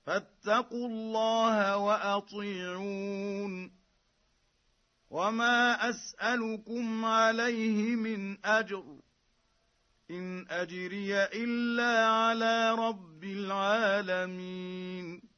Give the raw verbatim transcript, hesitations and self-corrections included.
فاتقوا الله وأطيعون. وما أسألكم عليه من أجر، إن أجري إلا على رب العالمين.